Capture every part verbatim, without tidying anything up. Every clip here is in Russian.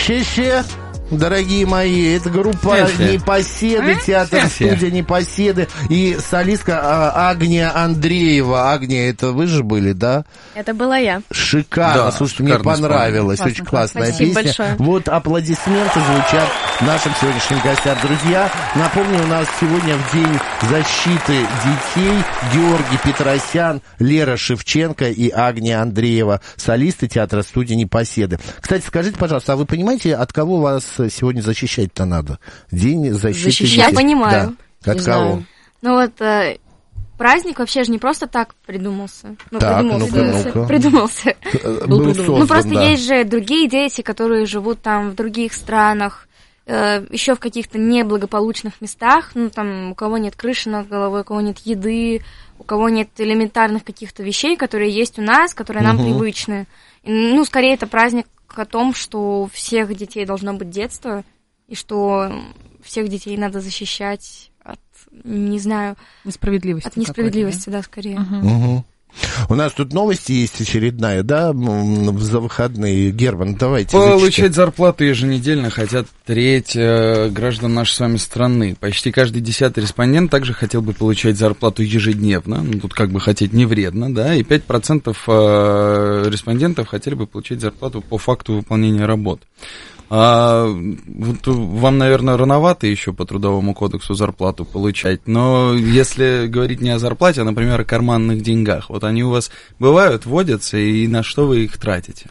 Ще-ще, дорогие мои, это группа Ще-ще. «Непоседы», театр студия «Непоседы» и солистка а, Агния Андреева. Агния, это вы же были, да? Это была я. Шикарно, Да, слушайте, мне шикарно понравилось, классно, очень классная спасибо песня. большое. Вот аплодисменты звучат нашим сегодняшним гостям. Друзья, напомню, у нас сегодня в День защиты детей Георгий Петросян, Лера Шевченко и Агния Андреева, солисты театра студии «Непоседы». Кстати, скажите, пожалуйста, а вы понимаете, от кого вас сегодня защищать-то надо? День защиты Защищать? детей. Я понимаю. Да. От Не кого? знаю. Ну вот э, праздник вообще же не просто так придумался. Ну, Так, придумался. ну-ка, придумался. ну-ка. придумался. Был Ну создан, просто да. есть же другие дети, которые живут там в других странах, э, еще в каких-то неблагополучных местах. Ну там у кого нет крыши над головой, у кого нет еды, у кого нет элементарных каких-то вещей, которые есть у нас, которые нам Мгм. привычны. И, ну, скорее, это праздник о том, что у всех детей должно быть детство, и что всех детей надо защищать от, не знаю, Несправедливости. от несправедливости, да, скорее. Мгм. У нас тут новости есть очередная, да, м, за выходные. Герман, давайте. Получать зачитайте. зарплату еженедельно хотят треть э, граждан нашей с вами страны. Почти каждый десятый респондент также хотел бы получать зарплату ежедневно. Ну, тут как бы хотеть не вредно, да. И пять процентов э, респондентов хотели бы получать зарплату по факту выполнения работ. А, вот вам, наверное, рановато еще по Трудовому кодексу зарплату получать, но если говорить не о зарплате, а, например, о карманных деньгах, вот они у вас бывают, водятся, и на что вы их тратите?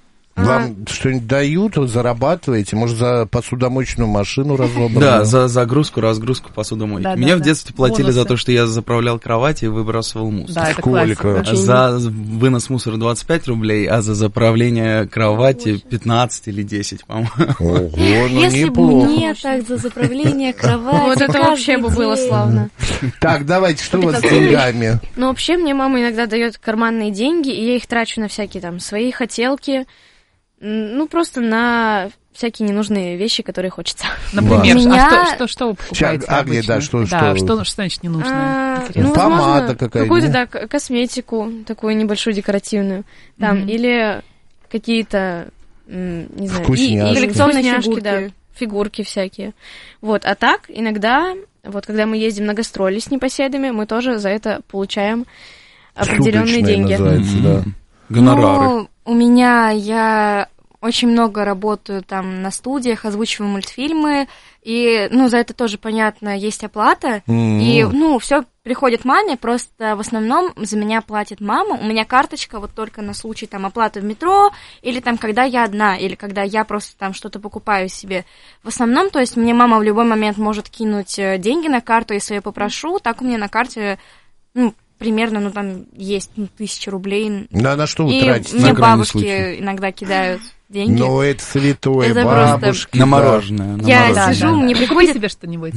Вам что-нибудь дают, вы зарабатываете, может, за посудомоечную машину разобранную? Да, за загрузку, разгрузку посудомойки. Да, Мне да, в да. детстве платили Бонусы. за то, что я заправлял кровать и выбрасывал мусор. Да, это Сколько? классика. За вынос мусора двадцать пять рублей, а за заправление кровати пятнадцать или десять, по-моему. Ого, ну Если бы неплохо. мне так за заправление кровати. Вот это вообще бы каждый было день. славно. Так, давайте, что у вас с деньгами? Ну, вообще, мне мама иногда дает карманные деньги, и я их трачу на всякие там свои хотелки, м, ну, просто на всякие ненужные вещи, которые хочется. Например, У меня- а что, что, что вы покупаете Сейчас, Агния, обычно? да, что- да, что- что, что значит ненужное? А, Интересно. ну, Помада возможно, какая-нибудь, какую-то, не? да, к- косметику, такую небольшую декоративную, там, Мгм. или какие-то, м, не знаю, и- Вкусняшки. и коллекционные Вкусняшки, фигурки, да. фигурки всякие. Вот, а так, иногда, вот, когда мы ездим на гастроли с непоседами, мы тоже за это получаем определенные Суточные деньги. называется, да. Гонорары. Ну, у меня, я очень много работаю там на студиях, озвучиваю мультфильмы, и, ну, за это тоже, понятно, есть оплата, М. и, ну, все приходит маме, просто в основном за меня платит мама, у меня карточка вот только на случай там оплаты в метро, или там, когда я одна, или когда я просто там что-то покупаю себе. В основном, то есть, мне мама в любой момент может кинуть э, деньги на карту, если я попрошу, так у меня на карте, ну, примерно, ну, там есть ну, тысяча рублей. Ну, а на что вы И тратите? мне На крайний бабушки случай. иногда кидают деньги. Ну, это святое, Это просто- бабушки. На да. мороженое. на Я мороженое. сижу, мне Купи приходит, себе что-нибудь.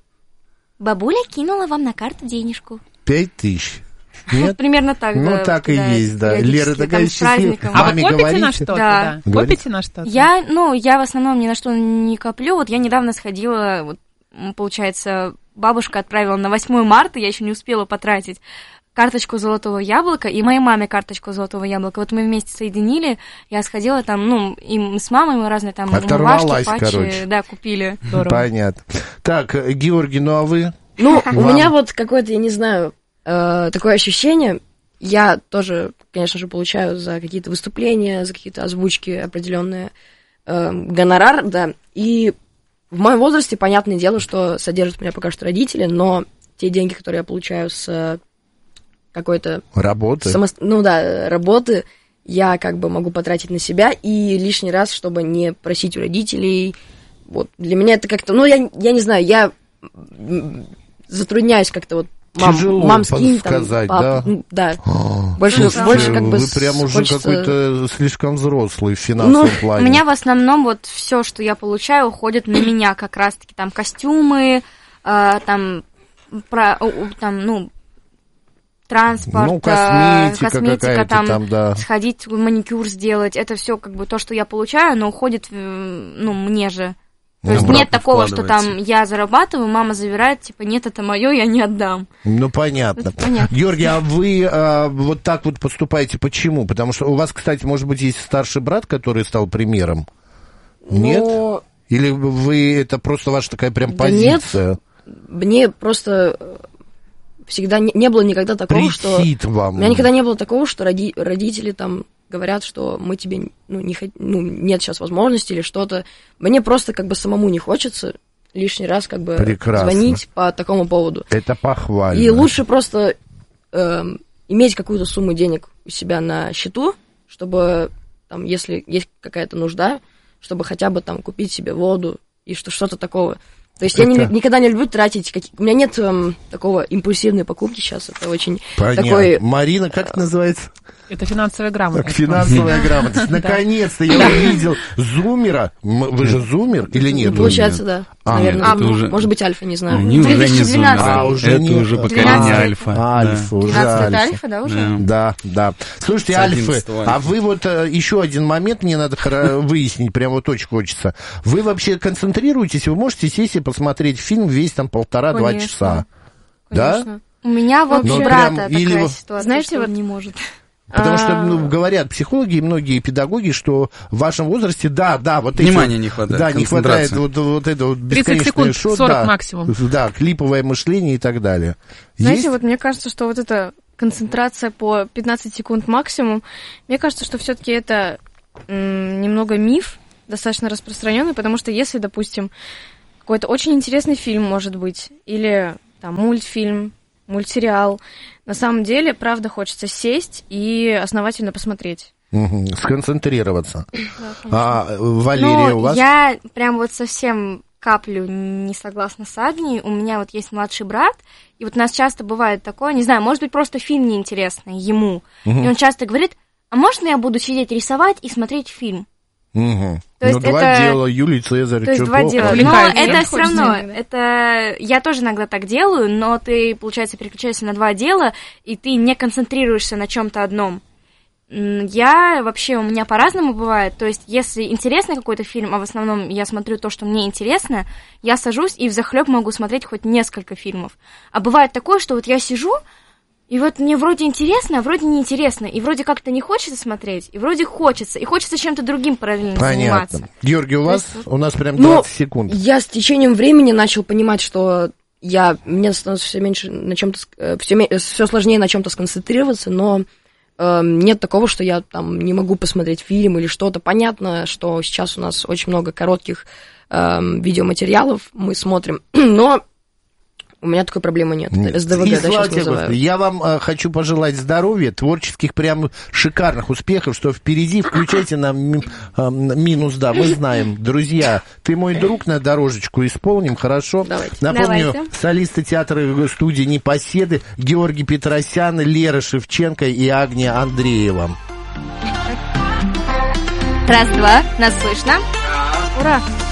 бабуля кинула вам на карту денежку. Пять тысяч. Нет? Примерно так, Ну, да, так и кидают есть, да. периодически, Лера такая там, с счастливая. праздником. А вы Маме копите на говорите? что-то, Да. да? Говорите? Копите на что-то? Я, ну, я в основном ни на что не коплю. Вот я недавно сходила, вот, м, получается, бабушка отправила на восьмое марта, я еще не успела потратить карточку золотого яблока, и моей маме карточку золотого яблока. Вот мы вместе соединили, я сходила там, ну, и мы с мамой мы разные там Оторвалась, умывашки, патчи, короче. да, купили. Здорово. Понятно. Так, э, Георгий, ну а вы? Ну, у Вам? меня вот какое-то, я не знаю, э, такое ощущение. Я тоже, конечно же, получаю за какие-то выступления, за какие-то озвучки определенные э, гонорар, да. И в моем возрасте, понятное дело, что содержат меня пока что родители, но те деньги, которые я получаю с какой-то Работы? само- ну да, работы, я как бы могу потратить на себя и лишний раз, чтобы не просить у родителей. Вот для меня это как-то, ну я, я не знаю, я м, затрудняюсь как-то вот мам, Тяжело мам скинь, там, подсказать, пап, да? ну, да. А, Больше, слушайте, больше как бы вы прям уже хочется- какой-то слишком взрослый в финансовом Ну, плане. У меня в основном вот все, что я получаю, уходит на меня как раз-таки. Там костюмы, э, там, про, у- у- там, ну, транспорт, Ну, э, косметика косметика, какая-то там, там, да. сходить, маникюр сделать. Это все как бы то, что я получаю, но уходит, э, ну, мне же. То есть Обратно нет такого, что там вкладывается. я зарабатываю, мама забирает, типа, нет, это мое, я не отдам. Ну, понятно. Это понятно. Георгий, а вы а, вот так вот поступаете почему? Потому что у вас, кстати, может быть, есть старший брат, который стал примером? Нет? Но... Или вы, это просто ваша такая прям Да позиция? Нет, мне просто всегда не, не было никогда такого, что... Притит вам. У меня никогда не было такого, что роди... родители там говорят, что мы тебе, ну, не хот... ну, нет сейчас возможности или что-то. Мне просто как бы самому не хочется лишний раз как бы Прекрасно. звонить по такому поводу. Это похвально. И лучше просто э, иметь какую-то сумму денег у себя на счету, чтобы там, если есть какая-то нужда, чтобы хотя бы там купить себе воду и что, что-то такого. То есть это... я не, никогда не люблю тратить... Какие... У меня нет эм, такого импульсивной покупки сейчас. Это очень Понятно. такой... Марина, как это называется? Это финансовая грамотность. Финансовая грамотность. Наконец-то я увидел зумера. Вы же зумер или нет? Получается, да. А, наверное. это уже... Может быть, альфа, не знаю. Они уже не зумеры. А, уже это нет. уже поколение альфа. Альфа, уже двенадцать альфа. альфа, да, уже? Да, да. Слушайте, альфы, а вы вот еще один момент мне надо выяснить, прям вот очень хочется. Вы вообще концентрируетесь, вы можете сесть и посмотреть фильм весь там полтора-два часа? Да? У меня вот Ну, у прям, брата или такая вот- ситуация, Знаете, что вот- он не может. Потому что, А. ну, говорят психологи и многие педагоги, что в вашем возрасте, да, да, вот эти Внимания вот- не хватает, Да, не хватает концентрации. вот, вот это вот тридцать бесконечное секунд, шоу, сорок да, максимум. Да, клиповое мышление и так далее. Знаете, Есть? вот мне кажется, что вот эта концентрация по пятнадцать секунд максимум, мне кажется, что все-таки это м, немного миф, достаточно распространенный, потому что если, допустим, какой-то очень интересный фильм, может быть, или там мультфильм, мультсериал, на самом деле, правда, хочется сесть и основательно посмотреть. Мгм, сконцентрироваться. Да, А, Валерия, Ну, у вас? я прям вот совсем каплю не согласна с Агнией. У меня вот есть младший брат, и вот у нас часто бывает такое, не знаю, может быть, просто фильм неинтересный ему. Мгм. И он часто говорит, а можно я буду сидеть рисовать и смотреть фильм? Мгм. То есть ну, два это- дела, Юлий Цезарь, То есть чё два плохо? дела. Но Отвлекает, это да? все равно, Хочется иногда. это я тоже иногда так делаю, но ты, получается, переключаешься на два дела, и ты не концентрируешься на чем-то одном. М, Я вообще, у меня по-разному бывает. То есть, если интересный какой-то фильм, а в основном я смотрю то, что мне интересно, я сажусь и взахлеб могу смотреть хоть несколько фильмов. А бывает такое, что вот я сижу, и вот мне вроде интересно, а вроде неинтересно, и вроде как-то не хочется смотреть, и вроде хочется, и хочется чем-то другим параллельно Понятно. заниматься. Георгий, у вас? То есть У нас прям Ну, двадцать секунд. Я с течением времени начал понимать, что я, мне становится все меньше на чем-то, все, все сложнее на чем-то сконцентрироваться, но э, нет такого, что я там не могу посмотреть фильм или что-то. Понятно, что сейчас у нас очень много коротких э, видеоматериалов мы смотрим, но у меня такой проблемы нет. Это эс дэ вэ И гэ, да, слава сейчас тебе, называют. Господи, я вам э, хочу пожелать здоровья, творческих прям шикарных успехов, что впереди. Включайте нам ми- э, минус, да, мы знаем. Друзья, ты мой друг, на дорожечку исполним, хорошо? Давайте. Напомню, Давайте. солисты театра студии «Непоседы» Георгий Петросян, Лера Шевченко и Агния Андреева. Раз-два, нас слышно. Ура!